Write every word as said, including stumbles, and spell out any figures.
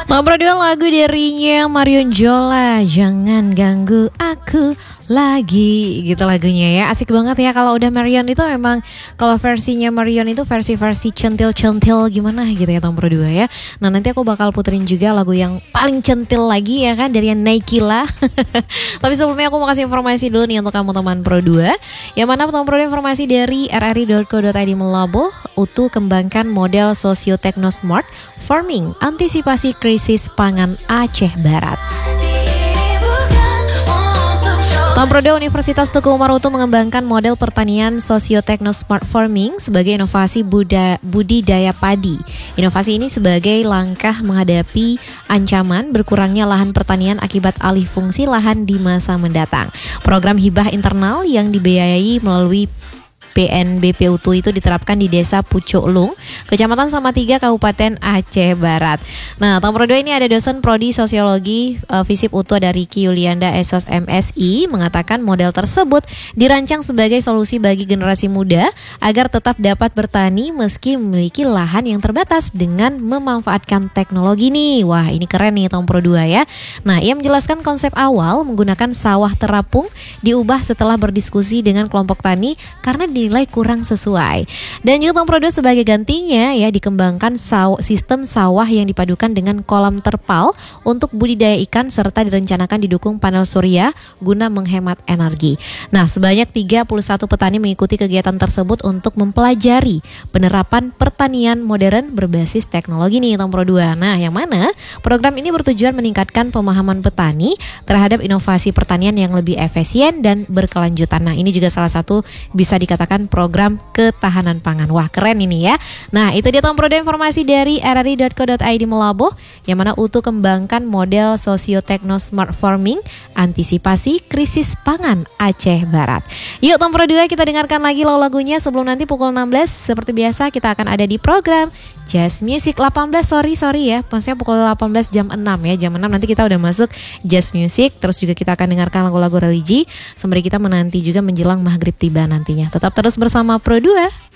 Nomor dua lagu darinya Marion Jola, Jangan Ganggu Aku Lagi, gitu lagunya ya. Asik banget ya kalau udah Marion itu memang, kalau versinya Marion itu versi-versi centil-centil gimana gitu ya nomor dua ya. Nah nanti aku bakal puterin juga lagu yang paling centil lagi ya kan, dari Naikila. Tapi sebelumnya aku mau kasih informasi dulu nih untuk kamu teman Pro dua, yang mana teman Pro dua informasi dari r r i dot co dot i d Melabuh. Utuh kembangkan model Socio-Techno Smart Farming, antisipasi krisis pangan Aceh Barat. Tomprodo Universitas Tuku Umar Utuh mengembangkan model pertanian Socio-Techno Smart Farming sebagai inovasi buda, budidaya padi. Inovasi ini sebagai langkah menghadapi ancaman berkurangnya lahan pertanian akibat alih fungsi lahan di masa mendatang. Program hibah internal yang dibiayai melalui P N B P Utuh itu diterapkan di Desa Pucuk Lung, Kecamatan Salatiga, Kabupaten Aceh Barat. Nah, nomor dua ini ada dosen prodi sosiologi uh, Visip Utuh dari Riki Yulianda S O S M S I mengatakan model tersebut dirancang sebagai solusi bagi generasi muda agar tetap dapat bertani meski memiliki lahan yang terbatas dengan memanfaatkan teknologi nih. Wah, ini keren nih nomor dua ya. Nah, ia menjelaskan konsep awal menggunakan sawah terapung diubah setelah berdiskusi dengan kelompok tani karena di nilai kurang sesuai. Dan juga Tom Produce sebagai gantinya ya dikembangkan saw, sistem sawah yang dipadukan dengan kolam terpal untuk budidaya ikan serta direncanakan didukung panel surya guna menghemat energi. Nah, sebanyak tiga puluh satu petani mengikuti kegiatan tersebut untuk mempelajari penerapan pertanian modern berbasis teknologi nih Tom Produce. Nah, yang mana program ini bertujuan meningkatkan pemahaman petani terhadap inovasi pertanian yang lebih efisien dan berkelanjutan. Nah, ini juga salah satu bisa dikatakan program ketahanan pangan. Wah, keren ini ya. Nah, itu dia Tom Produce informasi dari r r i dot co dot i d Melabuh, yang mana Utuh kembangkan model Socio-Techno Smart Farming, antisipasi krisis pangan Aceh Barat. Yuk Tom Produce, kita dengarkan lagi lagu-lagunya sebelum nanti pukul enam belas. Seperti biasa kita akan ada di program Jazz Music delapan belas, sorry sorry ya, maksudnya pukul delapan belas jam enam ya. Jam enam nanti kita udah masuk Jazz Music. Terus juga kita akan dengarkan lagu-lagu religi sembari kita menanti juga menjelang maghrib tiba nantinya. Tetap terus bersama Pro dua.